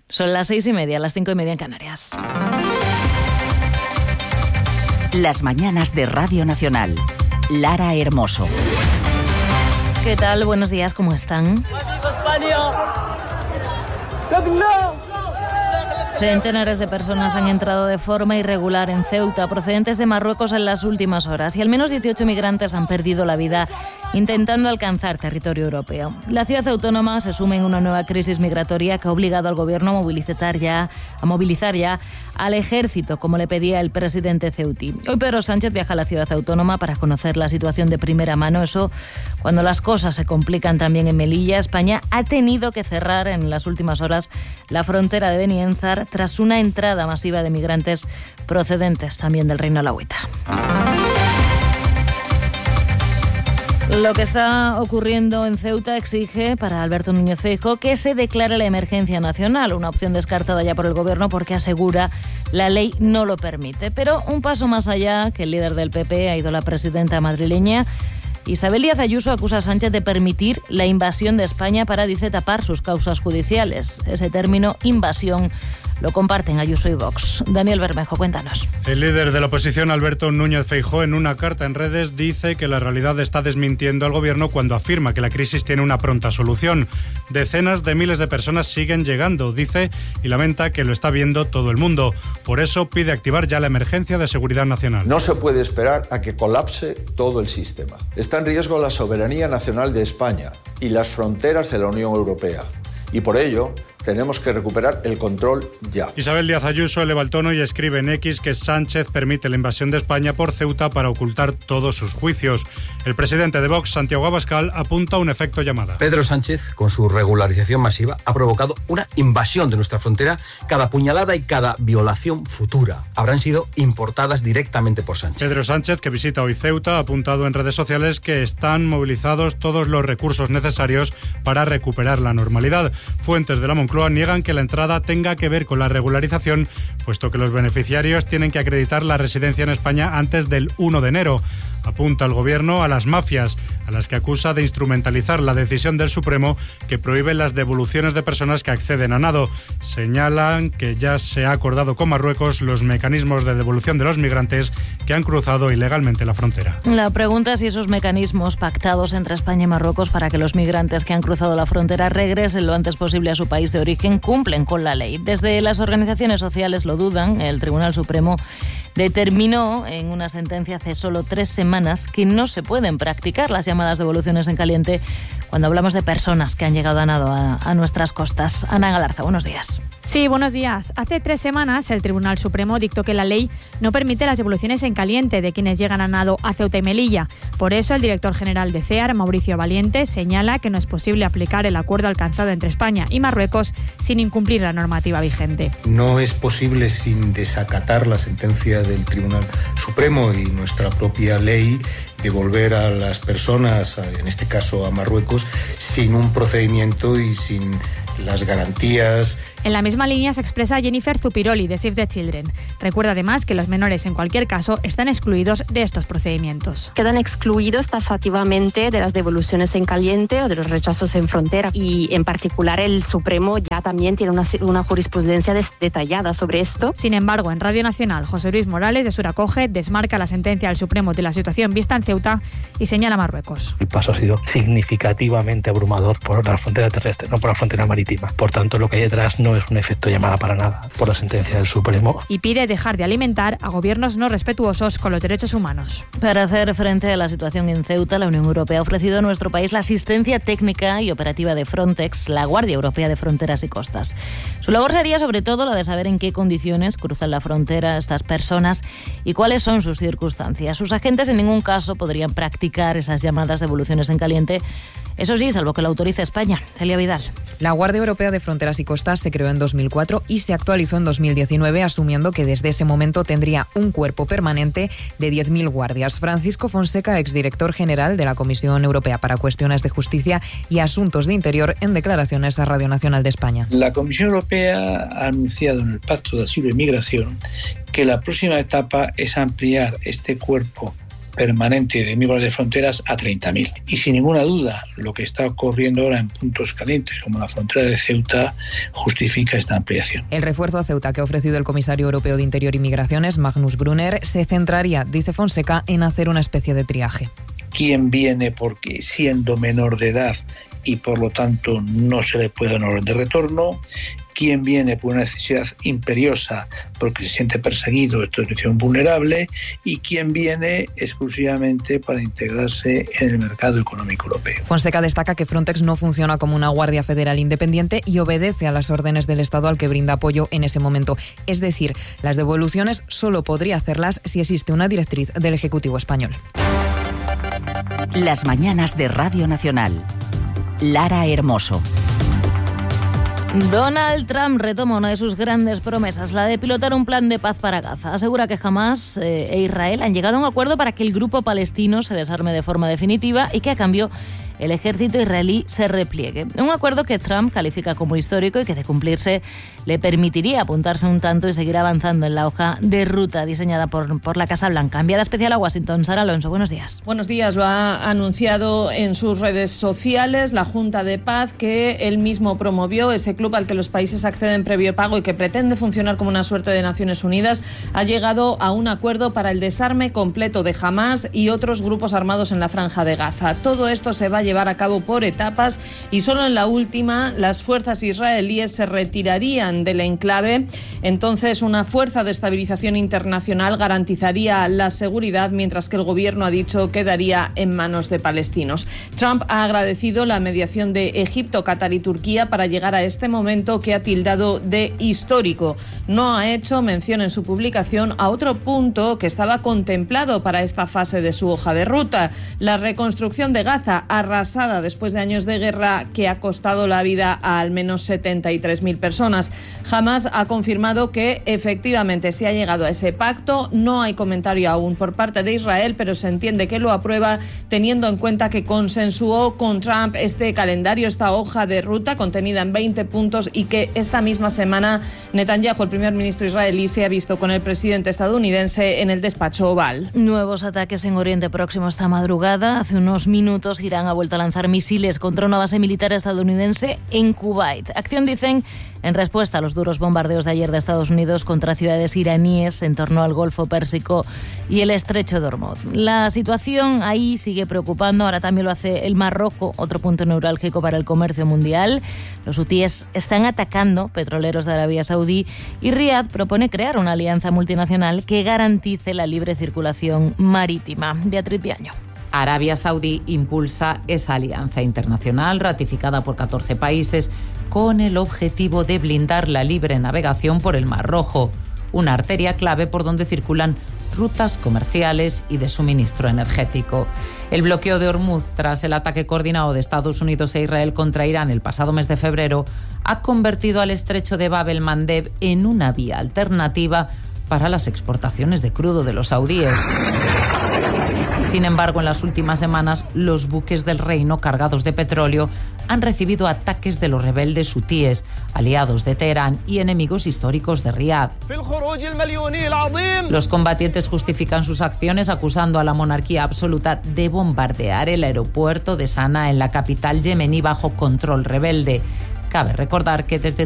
Son las 6:30, las 5:30 en Canarias. Las mañanas de Radio Nacional. Lara Hermoso. ¿Qué tal? Buenos días, ¿cómo están? Centenares de personas han entrado de forma irregular en Ceuta, procedentes de Marruecos en las últimas horas, y al menos 18 migrantes han perdido la vida intentando alcanzar territorio europeo. La ciudad autónoma se suma en una nueva crisis migratoria que ha obligado al gobierno a movilizar ya al ejército, como le pedía el presidente ceutí. Hoy Pedro Sánchez viaja a la ciudad autónoma para conocer la situación de primera mano. Eso cuando las cosas se complican también en Melilla. España ha tenido que cerrar en las últimas horas la frontera de Benienzar tras una entrada masiva de migrantes procedentes también del Reino Alauita. Lo que está ocurriendo en Ceuta exige para Alberto Núñez Feijóo que se declare la emergencia nacional, una opción descartada ya por el Gobierno porque asegura la ley no lo permite. Pero un paso más allá, que el líder del PP ha ido la presidenta madrileña. Isabel Díaz Ayuso acusa a Sánchez de permitir la invasión de España para, dice, tapar sus causas judiciales. Ese término, invasión, lo comparten Ayuso y Vox. Daniel Bermejo, cuéntanos. El líder de la oposición, Alberto Núñez Feijóo, en una carta en redes dice que la realidad está desmintiendo al gobierno cuando afirma que la crisis tiene una pronta solución. Decenas de miles de personas siguen llegando, dice, y lamenta que lo está viendo todo el mundo. Por eso pide activar ya la emergencia de seguridad nacional. No se puede esperar a que colapse todo el sistema. Está en riesgo la soberanía nacional de España y las fronteras de la Unión Europea. Y por ello, tenemos que recuperar el control ya. Isabel Díaz Ayuso eleva el tono y escribe en X que Sánchez permite la invasión de España por Ceuta para ocultar todos sus juicios. El presidente de Vox, Santiago Abascal, apunta a un efecto llamada. Pedro Sánchez, con su regularización masiva, ha provocado una invasión de nuestra frontera. Cada puñalada y cada violación futura habrán sido importadas directamente por Sánchez. Pedro Sánchez, que visita hoy Ceuta, ha apuntado en redes sociales que están movilizados todos los recursos necesarios para recuperar la normalidad. Fuentes de la Moncloa niegan que la entrada tenga que ver con la regularización, puesto que los beneficiarios tienen que acreditar la residencia en España antes del 1 de enero. Apunta el gobierno a las mafias, a las que acusa de instrumentalizar la decisión del Supremo que prohíbe las devoluciones de personas que acceden a nado. Señalan que ya se ha acordado con Marruecos los mecanismos de devolución de los migrantes que han cruzado ilegalmente la frontera. La pregunta es si esos mecanismos pactados entre España y Marruecos para que los migrantes que han cruzado la frontera regresen lo antes posible a su país de origen cumplen con la ley. Desde las organizaciones sociales lo dudan. El Tribunal Supremo determinó en una sentencia hace solo 3 semanas que no se pueden practicar las llamadas devoluciones en caliente cuando hablamos de personas que han llegado a nado a nuestras costas. Ana Galarza, buenos días. Sí, buenos días. Hace 3 semanas el Tribunal Supremo dictó que la ley no permite las devoluciones en caliente de quienes llegan a nado a Ceuta y Melilla. Por eso el director general de CEAR, Mauricio Valiente, señala que no es posible aplicar el acuerdo alcanzado entre España y Marruecos sin incumplir la normativa vigente. No es posible, sin desacatar la sentencia del Tribunal Supremo y nuestra propia ley, devolver a las personas, en este caso a Marruecos, sin un procedimiento y sin las garantías. En la misma línea se expresa Jennifer Zupiroli, de Save the Children. Recuerda además que los menores, en cualquier caso, están excluidos de estos procedimientos. Quedan excluidos taxativamente de las devoluciones en caliente o de los rechazos en frontera. Y en particular el Supremo ya también tiene una jurisprudencia detallada sobre esto. Sin embargo, en Radio Nacional, José Luis Morales, de Suracoge, desmarca la sentencia del Supremo de la situación vista en Ceuta y señala a Marruecos. El paso ha sido significativamente abrumador por la frontera terrestre, no por la frontera marítima. Por tanto, lo que hay detrás no es un efecto llamada para nada por la sentencia del Supremo. Y pide dejar de alimentar a gobiernos no respetuosos con los derechos humanos. Para hacer frente a la situación en Ceuta, la Unión Europea ha ofrecido a nuestro país la asistencia técnica y operativa de Frontex, la Guardia Europea de Fronteras y Costas. Su labor sería sobre todo la de saber en qué condiciones cruzan la frontera estas personas y cuáles son sus circunstancias. Sus agentes en ningún caso podrían practicar esas llamadas devoluciones en caliente, eso sí, salvo que lo autorice España. Celia Vidal. La Guardia Europea de Fronteras y Costas se creó en 2004 y se actualizó en 2019, asumiendo que desde ese momento tendría un cuerpo permanente de 10.000 guardias. Francisco Fonseca, exdirector general de la Comisión Europea para Cuestiones de Justicia y Asuntos de Interior, en declaraciones a Radio Nacional de España. La Comisión Europea ha anunciado en el Pacto de Asilo y Migración que la próxima etapa es ampliar este cuerpo permanente de 10.000 guardias de fronteras a 30.000. Y sin ninguna duda, lo que está ocurriendo ahora en puntos calientes, como la frontera de Ceuta, justifica esta ampliación. El refuerzo a Ceuta que ha ofrecido el comisario europeo de Interior y Migraciones, Magnus Brunner, se centraría, dice Fonseca, en hacer una especie de triaje. ¿Quién viene porque siendo menor de edad y por lo tanto no se le puede dar una orden de retorno? ¿Quién viene por una necesidad imperiosa porque se siente perseguido, esto es una situación vulnerable? ¿Y quién viene exclusivamente para integrarse en el mercado económico europeo? Fonseca destaca que Frontex no funciona como una guardia federal independiente y obedece a las órdenes del Estado al que brinda apoyo en ese momento. Es decir, las devoluciones solo podría hacerlas si existe una directriz del Ejecutivo español. Las mañanas de Radio Nacional. Lara Hermoso. Donald Trump retoma una de sus grandes promesas, la de pilotar un plan de paz para Gaza. Asegura que Hamás e Israel han llegado a un acuerdo para que el grupo palestino se desarme de forma definitiva y que a cambio el ejército israelí se repliegue. Un acuerdo que Trump califica como histórico y que de cumplirse le permitiría apuntarse un tanto y seguir avanzando en la hoja de ruta diseñada por la Casa Blanca. Enviada especial a Washington, Sara Alonso, buenos días. Buenos días, lo ha anunciado en sus redes sociales la Junta de Paz que él mismo promovió, ese club al que los países acceden previo pago y que pretende funcionar como una suerte de Naciones Unidas, ha llegado a un acuerdo para el desarme completo de Hamás y otros grupos armados en la Franja de Gaza. Todo esto se va a llevar a cabo por etapas y solo en la última las fuerzas israelíes se retirarían del enclave. Entonces una fuerza de estabilización internacional garantizaría la seguridad, mientras que el gobierno ha dicho quedaría en manos de palestinos. Trump ha agradecido la mediación de Egipto, Qatar y Turquía para llegar a este momento que ha tildado de histórico. No ha hecho mención en su publicación a otro punto que estaba contemplado para esta fase de su hoja de ruta: la reconstrucción de Gaza, arrasada después de años de guerra que ha costado la vida a al menos 73.000 personas. Hamás ha confirmado que efectivamente se ha llegado a ese pacto. No hay comentario aún por parte de Israel, pero se entiende que lo aprueba teniendo en cuenta que consensuó con Trump este calendario, esta hoja de ruta contenida en 20 puntos y que esta misma semana Netanyahu, el primer ministro israelí, se ha visto con el presidente estadounidense en el despacho Oval. Nuevos ataques en Oriente Próximo esta madrugada. Hace unos minutos Irán ha vuelto a lanzar misiles contra una base militar estadounidense en Kuwait. Acción, dicen, en respuesta a los duros bombardeos de ayer de Estados Unidos contra ciudades iraníes en torno al Golfo Pérsico y el Estrecho de Hormuz. La situación ahí sigue preocupando. Ahora también lo hace el Mar Rojo, otro punto neurálgico para el comercio mundial. Los hutíes están atacando petroleros de Arabia Saudí y Riad propone crear una alianza multinacional que garantice la libre circulación marítima. Beatriz Viaño. Arabia Saudí impulsa esa alianza internacional ratificada por 14 países con el objetivo de blindar la libre navegación por el Mar Rojo, una arteria clave por donde circulan rutas comerciales y de suministro energético. El bloqueo de Hormuz, tras el ataque coordinado de Estados Unidos e Israel contra Irán el pasado mes de febrero, ha convertido al estrecho de Bab el Mandeb en una vía alternativa para las exportaciones de crudo de los saudíes. Sin embargo, en las últimas semanas, los buques del reino cargados de petróleo han recibido ataques de los rebeldes hutíes, aliados de Teherán y enemigos históricos de Riad. Los combatientes justifican sus acciones acusando a la monarquía absoluta de bombardear el aeropuerto de Sanaa en la capital yemení bajo control rebelde. Cabe recordar que desde